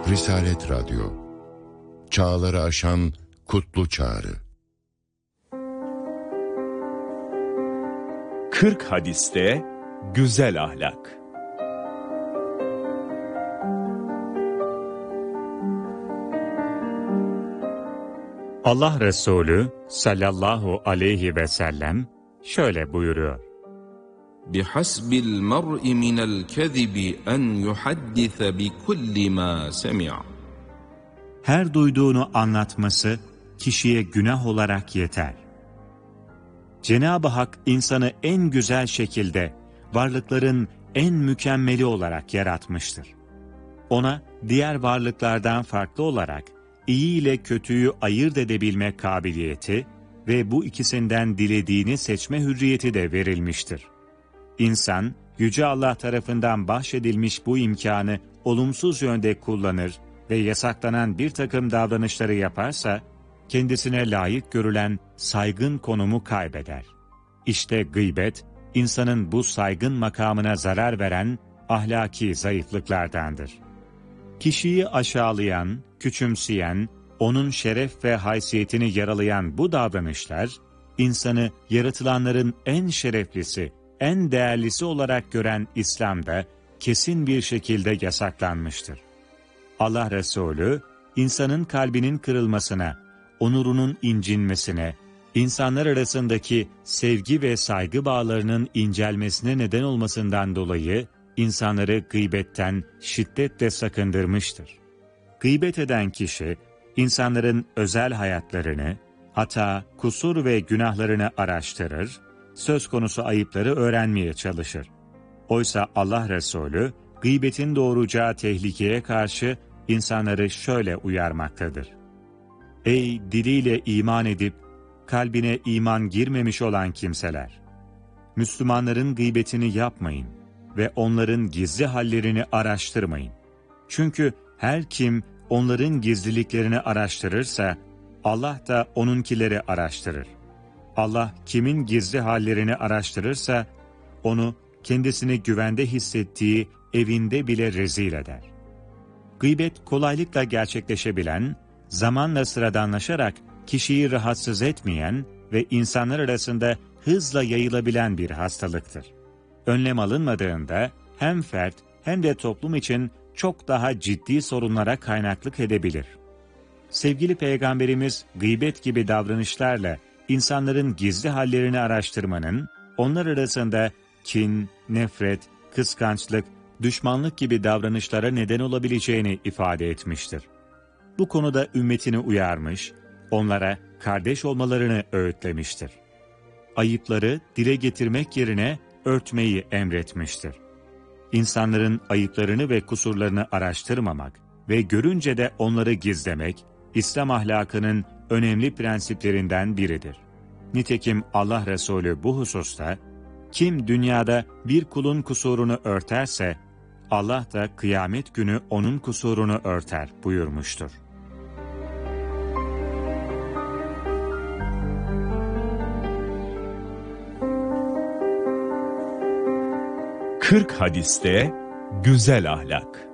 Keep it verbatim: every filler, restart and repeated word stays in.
Risalet Radyo, çağları aşan kutlu çağrı. kırk hadiste güzel ahlak. Allah Resulü sallallahu aleyhi ve sellem şöyle buyuruyor: بِحَسْبِ الْمَرْءِ مِنَ الْكَذِبِ أَنْ يُحَدِّثَ بِكُلِّ مَا سَمِعَ. Her duyduğunu anlatması kişiye günah olarak yeter. Cenab-ı Hak insanı en güzel şekilde, varlıkların en mükemmeli olarak yaratmıştır. Ona diğer varlıklardan farklı olarak iyi ile kötüyü ayırt edebilme kabiliyeti ve bu ikisinden dilediğini seçme hürriyeti de verilmiştir. İnsan, Yüce Allah tarafından bahşedilmiş bu imkanı olumsuz yönde kullanır ve yasaklanan bir takım davranışları yaparsa, kendisine layık görülen saygın konumu kaybeder. İşte gıybet, insanın bu saygın makamına zarar veren ahlaki zayıflıklardandır. Kişiyi aşağılayan, küçümseyen, onun şeref ve haysiyetini yaralayan bu davranışlar, insanı yaratılanların en şereflisi, en değerlisi olarak gören İslam'da kesin bir şekilde yasaklanmıştır. Allah Resulü, insanın kalbinin kırılmasına, onurunun incinmesine, insanlar arasındaki sevgi ve saygı bağlarının incelmesine neden olmasından dolayı insanları gıybetten şiddetle sakındırmıştır. Gıybet eden kişi, insanların özel hayatlarını, hata, kusur ve günahlarını araştırır, söz konusu ayıpları öğrenmeye çalışır. Oysa Allah Resulü, gıybetin doğuracağı tehlikeye karşı insanları şöyle uyarmaktadır: Ey diliyle iman edip, kalbine iman girmemiş olan kimseler! Müslümanların gıybetini yapmayın ve onların gizli hallerini araştırmayın. Çünkü her kim onların gizliliklerini araştırırsa, Allah da onunkileri araştırır. Allah kimin gizli hallerini araştırırsa, onu kendisini güvende hissettiği evinde bile rezil eder. Gıybet kolaylıkla gerçekleşebilen, zamanla sıradanlaşarak kişiyi rahatsız etmeyen ve insanlar arasında hızla yayılabilen bir hastalıktır. Önlem alınmadığında hem fert hem de toplum için çok daha ciddi sorunlara kaynaklık edebilir. Sevgili Peygamberimiz gıybet gibi davranışlarla insanların gizli hallerini araştırmanın, onlar arasında kin, nefret, kıskançlık, düşmanlık gibi davranışlara neden olabileceğini ifade etmiştir. Bu konuda ümmetini uyarmış, onlara kardeş olmalarını öğütlemiştir. Ayıpları dile getirmek yerine örtmeyi emretmiştir. İnsanların ayıplarını ve kusurlarını araştırmamak ve görünce de onları gizlemek, İslam ahlakının önemli prensiplerinden biridir. Nitekim Allah Resulü bu hususta, kim dünyada bir kulun kusurunu örterse, Allah da kıyamet günü onun kusurunu örter buyurmuştur. kırk hadiste güzel ahlak.